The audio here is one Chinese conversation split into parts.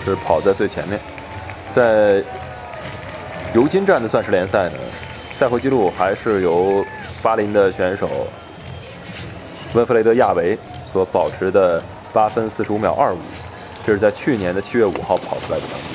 是跑在最前面。在尤金站的钻石联赛呢，赛会纪录还是由巴林的选手温弗雷德·亚维所保持的8分45秒25，这是在去年的7月5号跑出来的成绩。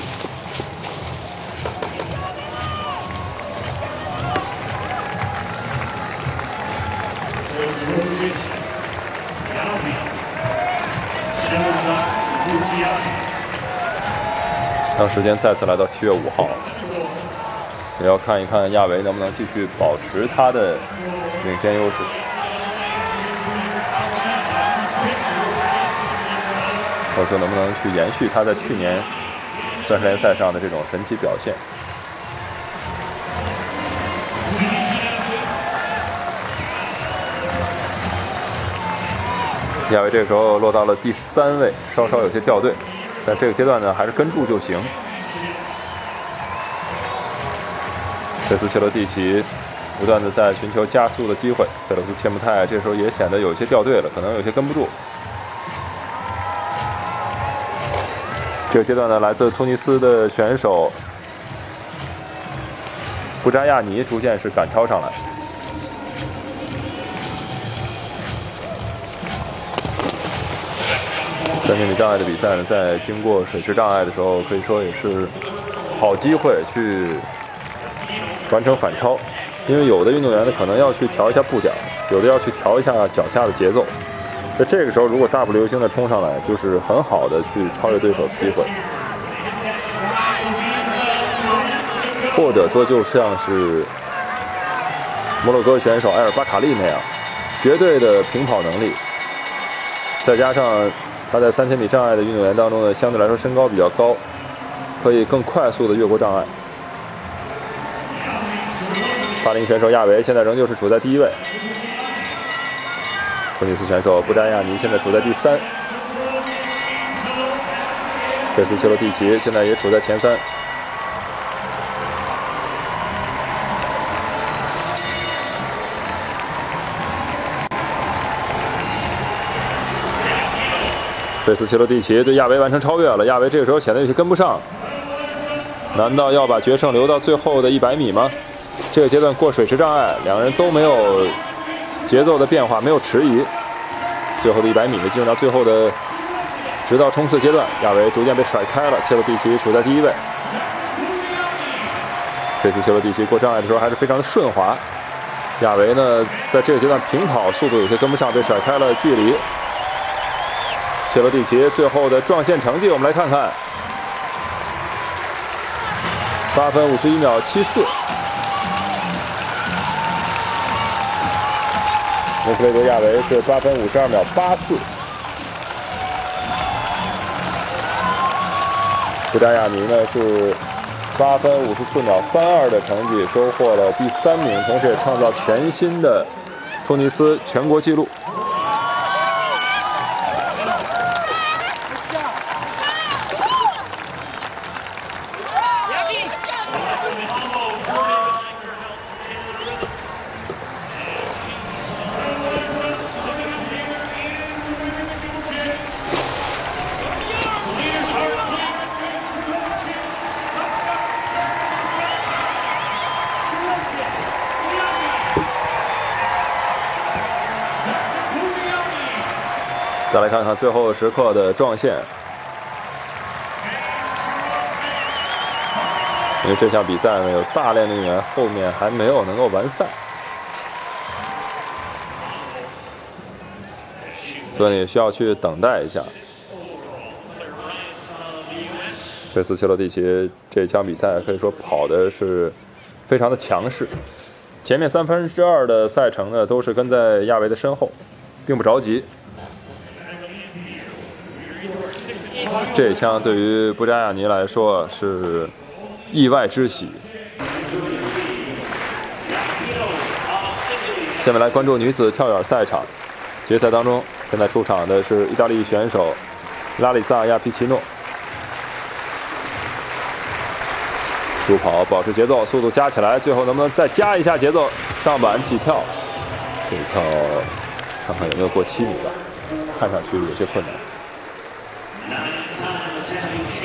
让时间再次来到7月5号，也要看一看亚维能不能继续保持他的领先优势。或者说能不能去延续他在去年钻石联赛上的这种神奇表现。亚维这个时候落到了第3位，稍稍有些掉队，但这个阶段呢还是跟住就行。这次切罗蒂奇不断的在寻求加速的机会，佩洛斯切姆泰这时候也显得有些掉队了，可能有些跟不住。这个阶段呢，来自突尼斯的选手布扎亚尼逐渐是赶超上来。3000米障碍的比赛呢，在经过水池障碍的时候，可以说也是好机会去完成反超，因为有的运动员呢可能要去调一下步调，有的要去调一下脚下的节奏。在这个时候，如果大步流星的冲上来，就是很好的去超越对手的机会，或者说就像是摩洛哥选手埃尔巴卡利那样，绝对的平跑能力，再加上他在3000米障碍的运动员当中呢，相对来说身高比较高，可以更快速的越过障碍。巴林选手亚维现在仍旧是处在第1位。突尼斯选手布扎亚尼现在处在第3，这次切罗蒂奇现在也处在前3。这次切罗蒂奇对亚维完成超越了，亚维这个时候显得有些跟不上，难道要把决胜留到最后的100米吗？这个阶段过水池障碍，两个人都没有节奏的变化，没有迟疑。最后的100米呢，进入到最后的直到冲刺阶段，亚维逐渐被甩开了，切罗蒂奇处在第1位。这次切罗蒂奇过障碍的时候还是非常的顺滑，亚维呢在这个阶段平跑速度有些跟不上，被甩开了距离。切罗蒂奇最后的撞线成绩，我们来看看，8分51秒74。温弗雷德·亚维是8分52秒84，布扎亚尼呢是8分54秒32的成绩，收获了第3名，同时也创造全新的突尼斯全国纪录。再来看看最后时刻的撞线，因为这项比赛呢有大量的运动员后面还没有能够完赛，所以你需要去等待一下。这次切罗蒂奇这场比赛可以说跑的是非常的强势，前面2/3的赛程呢都是跟在亚维的身后，并不着急。这一枪对于布扎亚尼来说是意外之喜。下面来关注女子跳远赛场，决赛当中现在出场的是意大利选手拉里萨亚皮奇诺，助跑保持节奏，速度加起来，最后能不能再加一下节奏，上板起跳，这一跳看看有没有过7米吧，看上去有些困难。